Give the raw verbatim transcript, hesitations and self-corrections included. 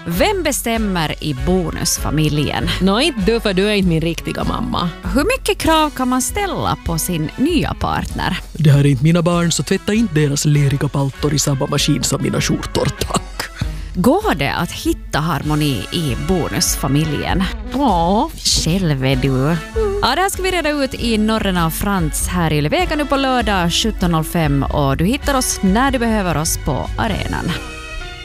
Vem bestämmer i bonusfamiljen? Nå, inte du, för du är inte min riktiga mamma. Hur mycket krav kan man ställa på sin nya partner? Det här är inte mina barn, så tvätta inte deras leriga paltor i samma maskin som mina skjortor, tack. Går det att hitta harmoni i bonusfamiljen? Ja, Själv är du. Ja, det här ska vi reda ut i Norren av Frans här i Yle Vega nu på lördag sjutton noll fem, och du hittar oss när du behöver oss på arenan.